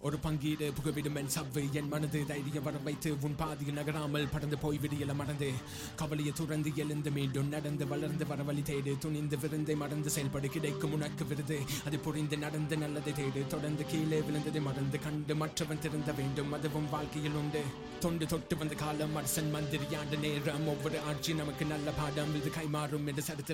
ஒரு பங்கீடு புகவிடும் என் சவ்வு என் மனது தைரியம் வர வைத்து உன் பாதியில் நகராமல் படந்து போய் விடியல மறந்து கவலையை துறந்து எழுந்து மீண்டும் நடந்து வளர்ந்து வர வழி தேடு துணிந்து விருந்தை மறந்து செயல்படு கிடைக்கும் உனக்கு விருது அது புரிந்து நடந்து நல்லதை தேடு தொடர்ந்து கீழே விழுந்ததை மறந்து கண்டு மற்றவன் திருந்த வேண்டும் அதுவும் வாழ்க்கையில் உண்டு தொண்டு தொட்டு வந்த காலம் அரசன் மந்திரியாண்ட நேரம் ஒவ்வொரு ஆட்சி நமக்கு நல்ல பாடம் இது கைமாறும் என்று சரித்திரம்